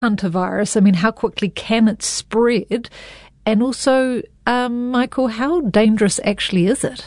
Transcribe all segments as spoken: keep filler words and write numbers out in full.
Hantavirus, I mean, how quickly can it spread? And also, um, Michael, how dangerous actually is it?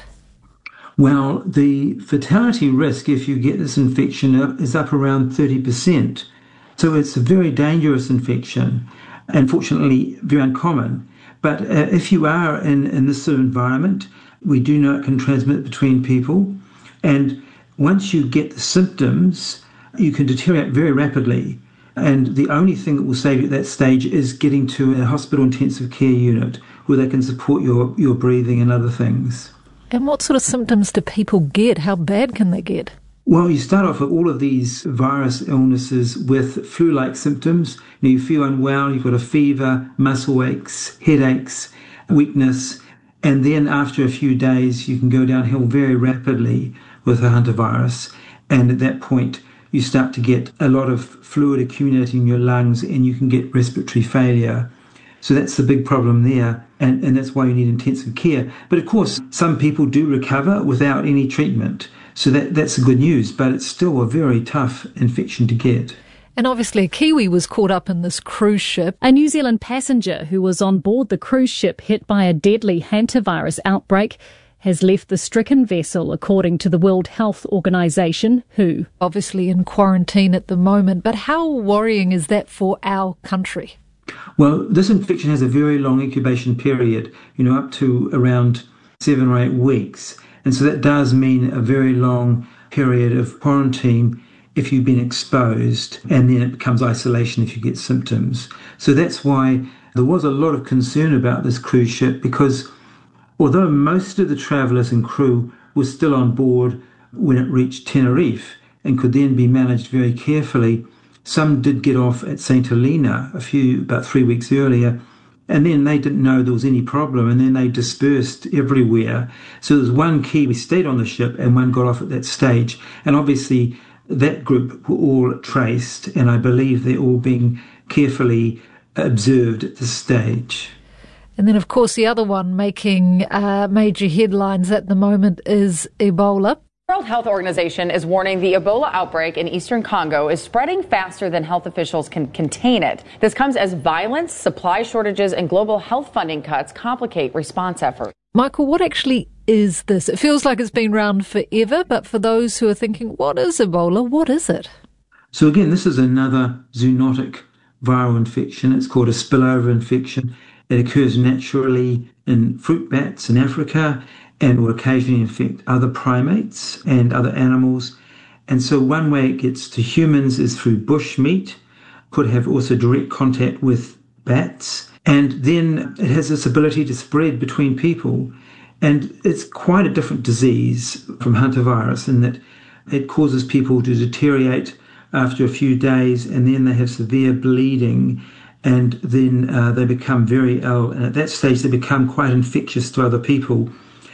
Well, the fatality risk if you get this infection is up around thirty percent. So it's a very dangerous infection, and fortunately very uncommon. But uh, if you are in, in this sort of environment, we do know it can transmit between people. And once you get the symptoms, you can deteriorate very rapidly. And the only thing that will save you at that stage is getting to a hospital intensive care unit where they can support your, your breathing and other things. And what sort of symptoms do people get? How bad can they get? Well, you start off with all of these virus illnesses with flu-like symptoms. You know, you feel unwell, you've got a fever, muscle aches, headaches, weakness, and then after a few days you can go downhill very rapidly with the hantavirus, and at that point you start to get a lot of fluid accumulating in your lungs and you can get respiratory failure. So that's the big problem there, and, and that's why you need intensive care. But of course, some people do recover without any treatment. So that, that's the good news, but it's still a very tough infection to get. And obviously a Kiwi was caught up in this cruise ship. A New Zealand passenger who was on board the cruise ship hit by a deadly hantavirus outbreak has left the stricken vessel, according to the World Health Organization, W H O. Obviously in quarantine at the moment, but how worrying is that for our country? Well, this infection has a very long incubation period, you know, up to around seven or eight weeks. And so that does mean a very long period of quarantine if you've been exposed, and then it becomes isolation if you get symptoms. So that's why there was a lot of concern about this cruise ship, because although most of the travellers and crew were still on board when it reached Tenerife and could then be managed very carefully, some did get off at Saint Helena a few, about three weeks earlier, and then they didn't know there was any problem, and then they dispersed everywhere. So there's one Kiwi stayed on the ship and one got off at that stage. And obviously that group were all traced, and I believe they're all being carefully observed at this stage. And then, of course, the other one making uh, major headlines at the moment is Ebola. The World Health Organization is warning the Ebola outbreak in eastern Congo is spreading faster than health officials can contain it. This comes as violence, supply shortages, and global health funding cuts complicate response efforts. Michael, what actually is this? It feels like it's been around forever, but for those who are thinking, what is Ebola? What is it? So again, this is another zoonotic viral infection. It's called a spillover infection. It occurs naturally in fruit bats in Africa, and will occasionally infect other primates and other animals. And so one way it gets to humans is through bush meat, could have also direct contact with bats, and then it has this ability to spread between people. And it's quite a different disease from hantavirus in that it causes people to deteriorate after a few days, and then they have severe bleeding, and then uh, they become very ill. And at that stage, they become quite infectious to other people.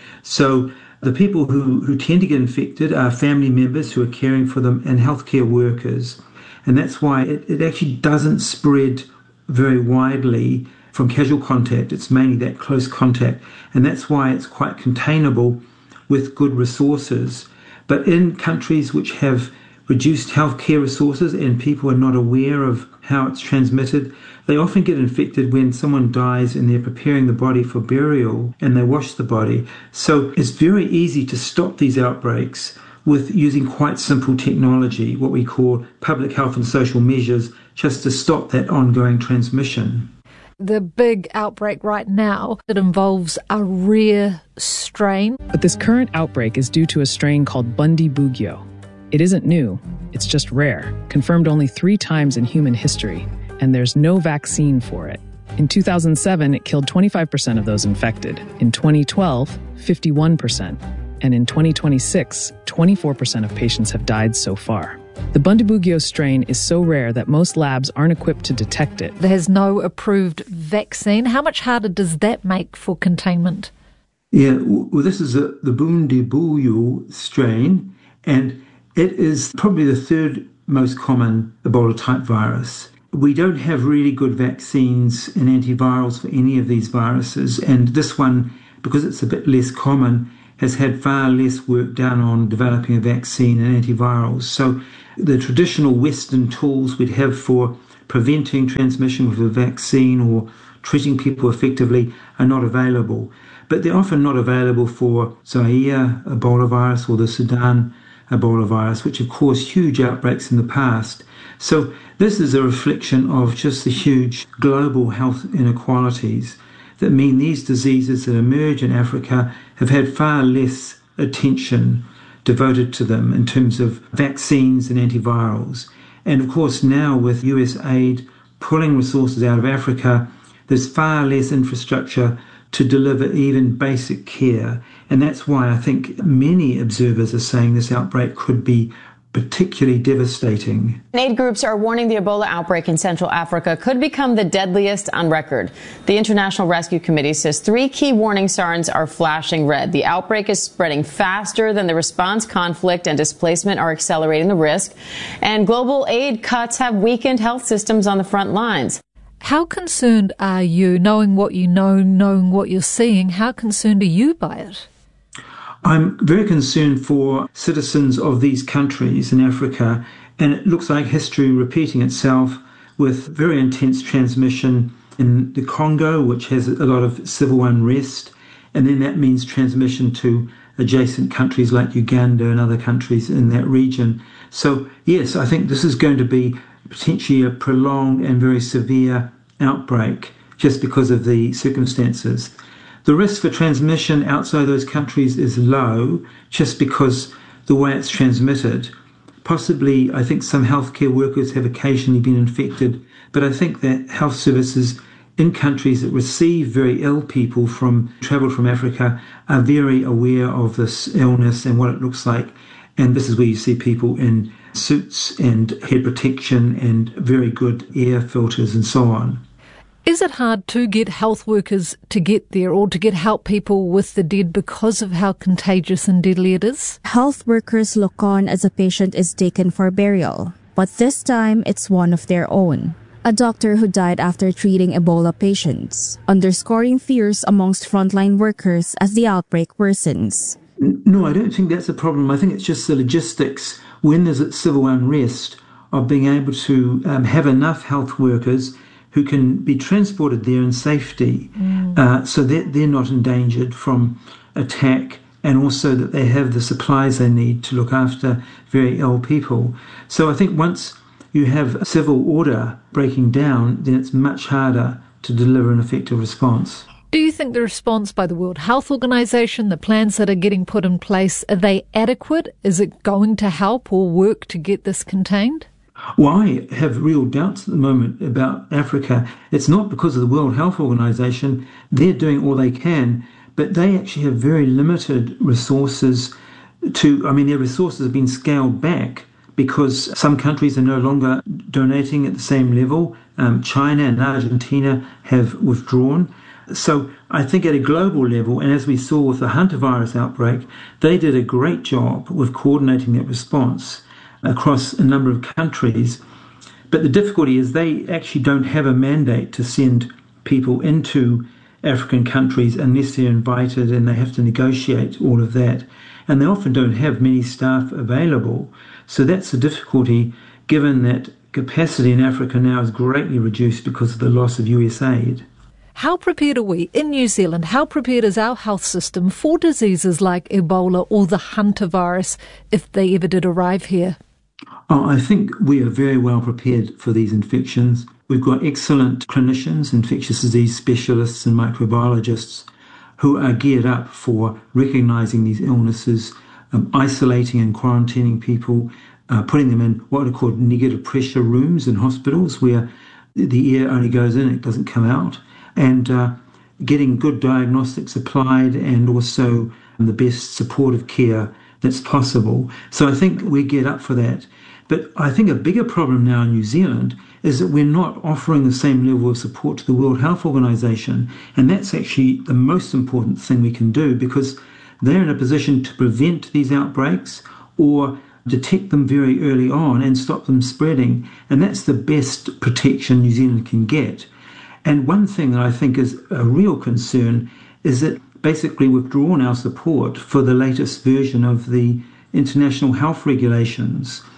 So the people who, who tend to get infected are family members who are caring for them and healthcare workers. And that's why it, it actually doesn't spread very widely from casual contact. It's mainly that close contact. And that's why it's quite containable with good resources. But in countries which have reduced healthcare resources and people are not aware of how it's transmitted, they often get infected when someone dies and they're preparing the body for burial and they wash the body. So it's very easy to stop these outbreaks with using quite simple technology, what we call public health and social measures, just to stop that ongoing transmission. The big outbreak right now, it involves a rare strain. But this current outbreak is due to a strain called Bundibugyo. It isn't new, it's just rare, confirmed only three times in human history, and there's no vaccine for it. In two thousand seven, it killed twenty-five percent of those infected. In twenty twelve, fifty-one percent. And in twenty twenty-six, twenty-four percent of patients have died so far. The Bundibugyo strain is so rare that most labs aren't equipped to detect it. There's no approved vaccine. How much harder does that make for containment? Yeah, well, this is a, the Bundibugyo strain, and it is probably the third most common Ebola-type virus. We don't have really good vaccines and antivirals for any of these viruses, and this one, because it's a bit less common, has had far less work done on developing a vaccine and antivirals. So the traditional Western tools we'd have for preventing transmission with a vaccine or treating people effectively are not available. But they're often not available for Zaire Ebola virus or the Sudan Ebola virus, which have caused huge outbreaks in the past. So this is a reflection of just the huge global health inequalities that mean these diseases that emerge in Africa have had far less attention devoted to them in terms of vaccines and antivirals. And of course now with U S aid pulling resources out of Africa, there's far less infrastructure to deliver even basic care. And that's why I think many observers are saying this outbreak could be particularly devastating. Aid groups are warning the Ebola outbreak in Central Africa could become the deadliest on record. The International Rescue Committee says three key warning signs are flashing red. The outbreak is spreading faster than the response. Conflict and displacement are accelerating the risk. And global aid cuts have weakened health systems on the front lines. How concerned are you, knowing what you know, knowing what you're seeing, how concerned are you by it? I'm very concerned for citizens of these countries in Africa, and it looks like history repeating itself with very intense transmission in the Congo, which has a lot of civil unrest, and then that means transmission to adjacent countries like Uganda and other countries in that region. So, yes, I think this is going to be potentially a prolonged and very severe outbreak just because of the circumstances. The risk for transmission outside those countries is low just because the way it's transmitted. Possibly, I think some healthcare workers have occasionally been infected, but I think that health services in countries that receive very ill people from travel from Africa are very aware of this illness and what it looks like. And this is where you see people in suits and head protection and very good air filters and so on. Is it hard to get health workers to get there or to get help people with the dead because of how contagious and deadly it is? Health workers look on as a patient is taken for burial, but this time it's one of their own. A doctor who died after treating Ebola patients, underscoring fears amongst frontline workers as the outbreak worsens. No, I don't think that's a problem. I think it's just the logistics when there's a civil unrest of being able to um, have enough health workers who can be transported there in safety mm. uh, so that they're not endangered from attack, and also that they have the supplies they need to look after very ill people. So I think once you have civil order breaking down, then it's much harder to deliver an effective response. Do you think the response by the World Health Organization, the plans that are getting put in place, are they adequate? Is it going to help or work to get this contained? Well, I have real doubts at the moment about Africa. It's not because of the World Health Organization. They're doing all they can, but they actually have very limited resources to, I mean, their resources have been scaled back because some countries are no longer donating at the same level. Um, China and Argentina have withdrawn. So I think at a global level, and as we saw with the hantavirus outbreak, they did a great job with coordinating that response across a number of countries. But the difficulty is they actually don't have a mandate to send people into African countries unless they're invited, and they have to negotiate all of that. And they often don't have many staff available. So that's the difficulty, given that capacity in Africa now is greatly reduced because of the loss of U S aid. How prepared are we in New Zealand? How prepared is our health system for diseases like Ebola or the hantavirus if they ever did arrive here? Oh, I think we are very well prepared for these infections. We've got excellent clinicians, infectious disease specialists and microbiologists who are geared up for recognising these illnesses, um, isolating and quarantining people, uh, putting them in what are called negative pressure rooms in hospitals where the air only goes in, it doesn't come out, and uh, getting good diagnostics applied and also the best supportive care that's possible. So I think we get up for that. But I think a bigger problem now in New Zealand is that we're not offering the same level of support to the World Health Organization. And that's actually the most important thing we can do, because they're in a position to prevent these outbreaks or detect them very early on and stop them spreading. And that's the best protection New Zealand can get. And one thing that I think is a real concern is that basically withdrawn our support for the latest version of the international health regulations.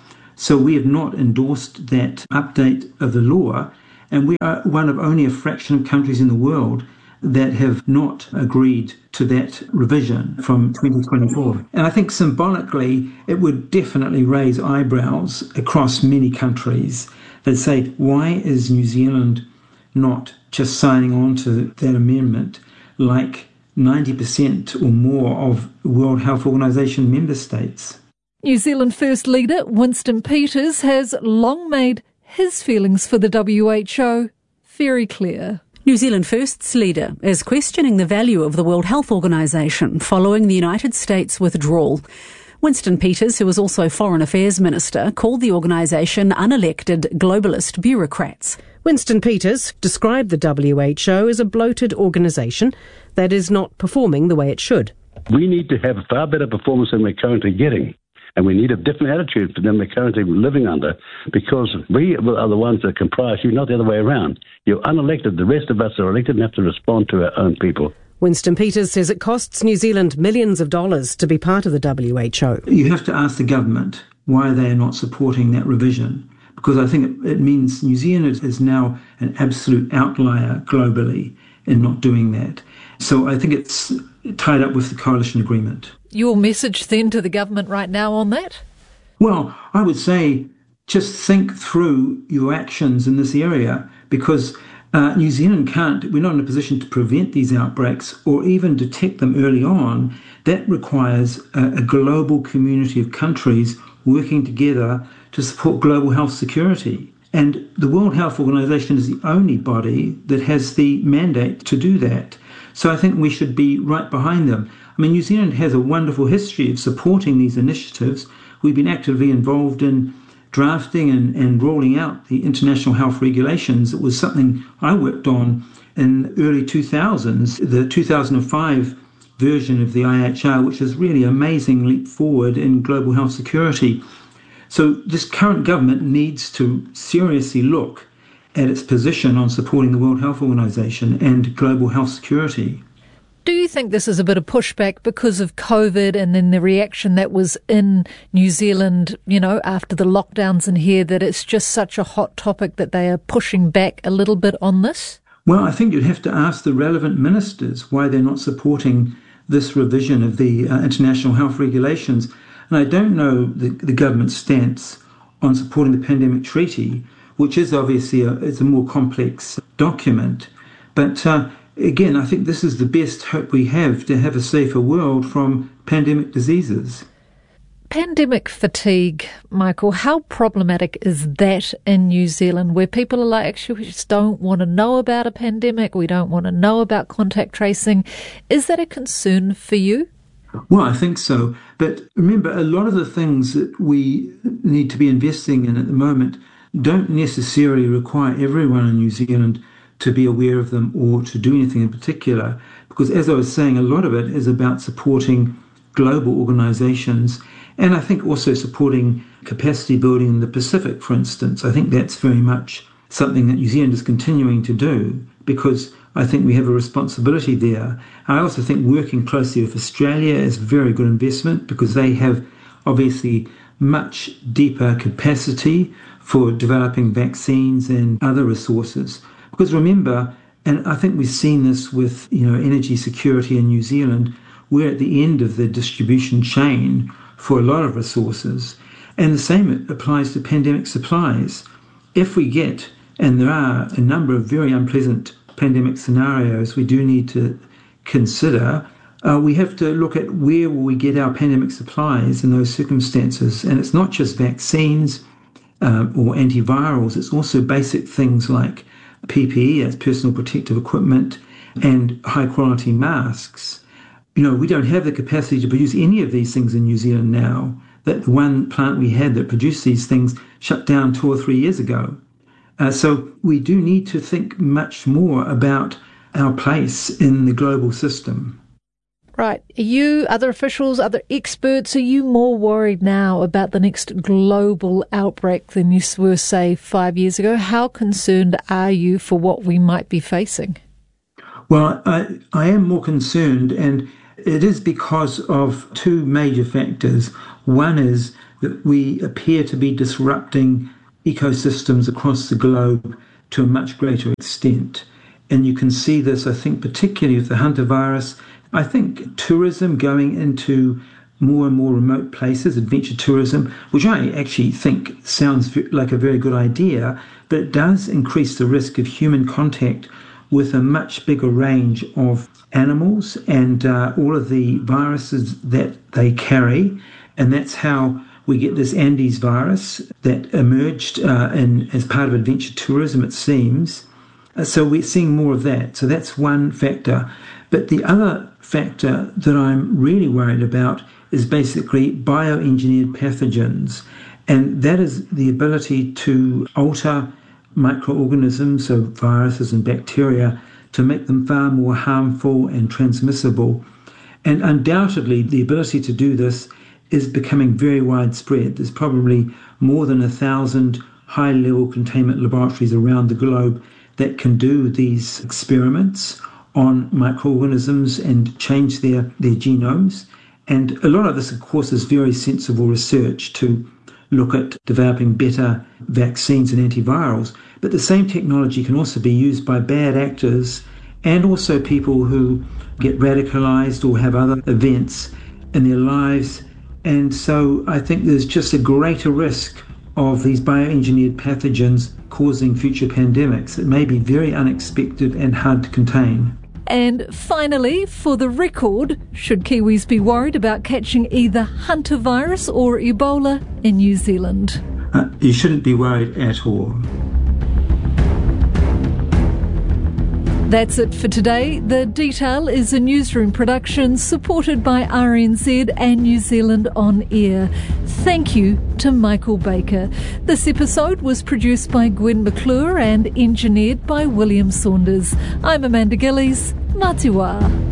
So we have not endorsed that update of the law, and we are one of only a fraction of countries in the world that have not agreed to that revision from twenty twenty-four. And I think symbolically, it would definitely raise eyebrows across many countries that say, why is New Zealand not just signing on to that amendment like ninety percent or more of World Health Organization member states? New Zealand First Leader Winston Peters has long made his feelings for the W H O very clear. New Zealand First's leader is questioning the value of the World Health Organization following the United States' withdrawal. Winston Peters, who was also Foreign Affairs Minister, called the organisation unelected globalist bureaucrats. Winston Peters described the W H O as a bloated organisation that is not performing the way it should. We need to have far better performance than we're currently getting. And we need a different attitude than we're currently living under, because we are the ones that comprise you, not the other way around. You're unelected. The rest of us are elected and have to respond to our own people. Winston Peters says it costs New Zealand millions of dollars to be part of the W H O. You have to ask the government why they are not supporting that revision, because I think it, it means New Zealand is now an absolute outlier globally in not doing that. So I think it's tied up with the coalition agreement. Your message then to the government right now on that? Well, I would say just think through your actions in this area, because uh, New Zealand can't, we're not in a position to prevent these outbreaks or even detect them early on. That requires a, a global community of countries working together to support global health security. And the World Health Organization is the only body that has the mandate to do that. So I think we should be right behind them. I mean, New Zealand has a wonderful history of supporting these initiatives. We've been actively involved in drafting and, and rolling out the international health regulations. It was something I worked on in the early two thousands, the two thousand five version of the I H R, which is really an amazing leap forward in global health security. So this current government needs to seriously look at its position on supporting the World Health Organization and global health security. Do you think this is a bit of pushback because of COVID and then the reaction that was in New Zealand, you know, after the lockdowns in here, that it's just such a hot topic that they are pushing back a little bit on this? Well, I think you'd have to ask the relevant ministers why they're not supporting this revision of the uh, international health regulations. And I don't know the, the government's stance on supporting the pandemic treaty, which is obviously a, it's a more complex document. But uh, again, I think this is the best hope we have to have a safer world from pandemic diseases. Pandemic fatigue, Michael, how problematic is that in New Zealand, where people are like, actually, we just don't want to know about a pandemic, we don't want to know about contact tracing. Is that a concern for you? Well, I think so. But remember, a lot of the things that we need to be investing in at the moment don't necessarily require everyone in New Zealand to be aware of them or to do anything in particular. Because as I was saying, a lot of it is about supporting global organisations, and I think also supporting capacity building in the Pacific, for instance. I think that's very much something that New Zealand is continuing to do, because I think we have a responsibility there. I also think working closely with Australia is a very good investment, because they have obviously much deeper capacity for developing vaccines and other resources. Because remember, and I think we've seen this with, you know, energy security in New Zealand, we're at the end of the distribution chain for a lot of resources. And the same applies to pandemic supplies. If we get, and there are a number of very unpleasant pandemic scenarios we do need to consider, uh, we have to look at where will we get our pandemic supplies in those circumstances. And it's not just vaccines um, or antivirals, it's also basic things like P P E, that's personal protective equipment, and high quality masks. You know, we don't have the capacity to produce any of these things in New Zealand now. That the one plant we had that produced these things shut down two or three years ago. Uh, so we do need to think much more about our place in the global system. Right. Are you, other officials, other experts, are you more worried now about the next global outbreak than you were, say, five years ago? How concerned are you for what we might be facing? Well, I, I am more concerned, and it is because of two major factors. One is that we appear to be disrupting ecosystems across the globe to a much greater extent. And you can see this, I think, particularly with the hantavirus. I think tourism going into more and more remote places, adventure tourism, which I actually think sounds like a very good idea, but it does increase the risk of human contact with a much bigger range of animals and uh, all of the viruses that they carry. And that's how we get this Andes virus that emerged uh, in, as part of adventure tourism, it seems. Uh, so we're seeing more of that. So that's one factor. But the other factor that I'm really worried about is basically bioengineered pathogens. And that is the ability to alter microorganisms, so viruses and bacteria, to make them far more harmful and transmissible. And undoubtedly, the ability to do this is becoming very widespread. There's probably more than a thousand high-level containment laboratories around the globe that can do these experiments on microorganisms and change their, their genomes. And a lot of this, of course, is very sensible research to look at developing better vaccines and antivirals. But the same technology can also be used by bad actors and also people who get radicalized or have other events in their lives. And so I think there's just a greater risk of these bioengineered pathogens causing future pandemics. It may be very unexpected and hard to contain. And finally, for the record, should Kiwis be worried about catching either hantavirus or Ebola in New Zealand? Uh, you shouldn't be worried at all. That's it for today. The Detail is a newsroom production supported by R N Z and New Zealand On Air. Thank you to Michael Baker. This episode was produced by Gwen McClure and engineered by William Saunders. I'm Amanda Gillies. Mā te wā.